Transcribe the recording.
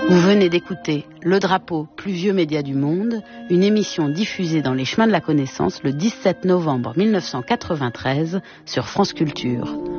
Vous venez d'écouter Le Drapeau, plus vieux média du monde, une émission diffusée dans les chemins de la connaissance le 17 novembre 1993 sur France Culture.